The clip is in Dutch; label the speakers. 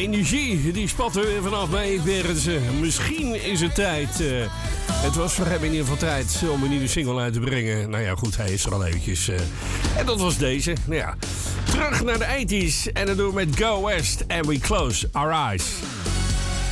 Speaker 1: energie, die spat er weer vanaf mij, Berendsen. Misschien is het tijd. Het was voor hem in ieder geval tijd om een nieuwe single uit te brengen. Nou ja, goed, hij is er al eventjes. En dat was deze. Nou ja, terug naar de 80's. En dat doen we met Go West and We Close Our Eyes.